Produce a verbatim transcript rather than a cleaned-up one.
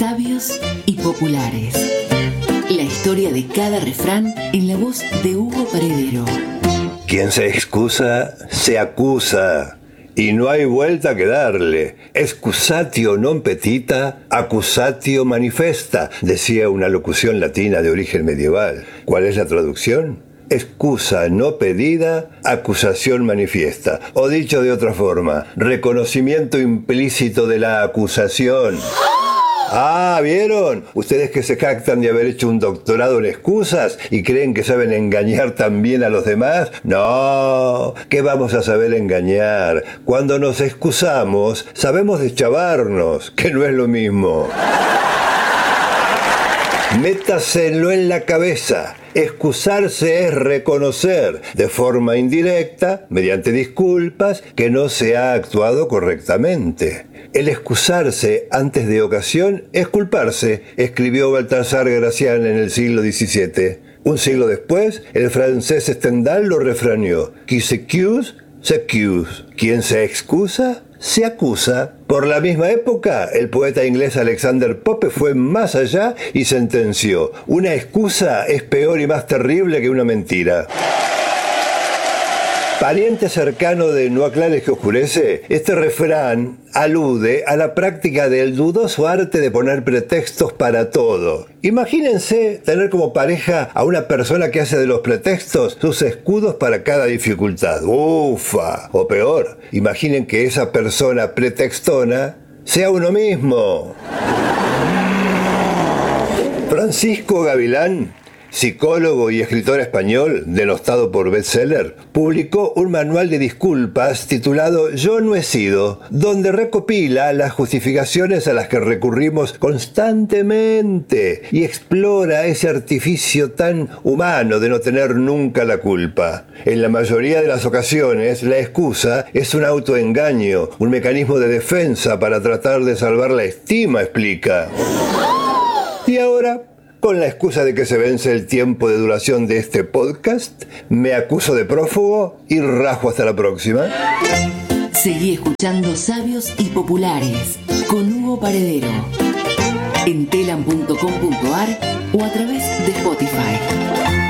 Sabios y populares. La historia de cada refrán en la voz de Hugo Paredero. Quien se excusa, se acusa. Y no hay vuelta que darle. Excusatio non petita, accusatio manifesta, decía una locución latina de origen medieval. ¿Cuál es la traducción? Excusa no pedida, acusación manifiesta. O dicho de otra forma, reconocimiento implícito de la acusación. Ah, ¿vieron? Ustedes que se jactan de haber hecho un doctorado en excusas y creen que saben engañar también a los demás. No, ¿qué vamos a saber engañar? Cuando nos excusamos, sabemos deschavarnos, que no es lo mismo. Métaselo en la cabeza. Excusarse es reconocer de forma indirecta, mediante disculpas, que no se ha actuado correctamente. El excusarse antes de ocasión es culparse, escribió Baltasar Gracián en el siglo diecisiete. Un siglo después, el francés Stendhal lo refraneó: Qui s'excuse, s'accuse. Quien se excusa, se acusa. Por la misma época, el poeta inglés Alexander Pope fue más allá y sentenció: una excusa es peor y más terrible que una mentira. Pariente cercano de No aclares que oscurece, este refrán alude a la práctica del dudoso arte de poner pretextos para todo. Imagínense tener como pareja a una persona que hace de los pretextos sus escudos para cada dificultad. ¡Ufa! O peor, imaginen que esa persona pretextona sea uno mismo. Francisco Gavilán, psicólogo y escritor español, denostado por bestseller, publicó un manual de disculpas titulado Yo no he sido, donde recopila las justificaciones a las que recurrimos constantemente y explora ese artificio tan humano de no tener nunca la culpa. En la mayoría de las ocasiones, la excusa es un autoengaño, un mecanismo de defensa para tratar de salvar la estima, explica. Y ahora, con la excusa de que se vence el tiempo de duración de este podcast, me acuso de prófugo y rajo hasta la próxima. Seguí escuchando Sabios y Populares con Hugo Paredero en telam punto com punto ar o a través de Spotify.